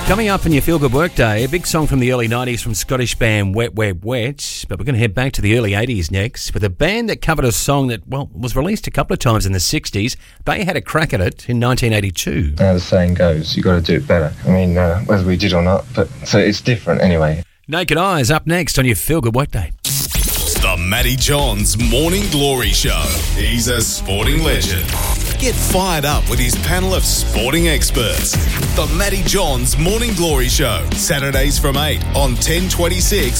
Coming up in your Feel Good Workday, a big song from the early 90s from Scottish band Wet Wet Wet, but we're going to head back to the early 80s next with a band that covered a song that, well, was released a couple of times in the 60s. They had a crack at it in 1982. The saying goes, you got to do it better. I mean, whether we did or not, but so it's different anyway. Naked Eyes up next on your Feel Good Workday. The Matty Johns Morning Glory Show. He's a sporting legend. Get fired up with his panel of sporting experts. The Matty Johns Morning Glory Show. Saturdays from 8 on 1026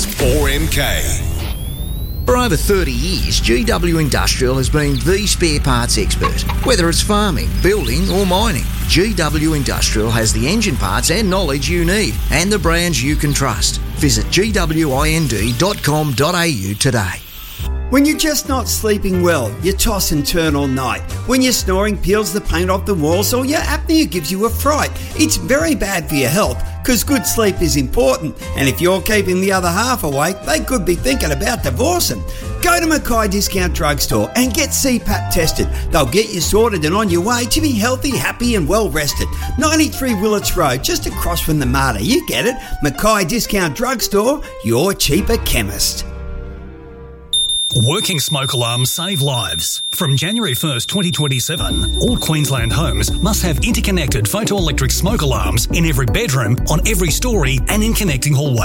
4MK. For over 30 years, GW Industrial has been the spare parts expert. Whether it's farming, building or mining, GW Industrial has the engine parts and knowledge you need and the brands you can trust. Visit gwind.com.au today. When you're just not sleeping well, you toss and turn all night. When your snoring peels the paint off the walls or your apnea gives you a fright, it's very bad for your health because good sleep is important. And if you're keeping the other half awake, they could be thinking about divorcing. Go to Mackay Discount Drugstore and get CPAP tested. They'll get you sorted and on your way to be healthy, happy and well rested. 93 Willits Road, just across from the Mater. You get it. Mackay Discount Drugstore, your cheaper chemist. Working smoke alarms save lives. From January 1st, 2027, all Queensland homes must have interconnected photoelectric smoke alarms in every bedroom, on every story and in connecting hallways.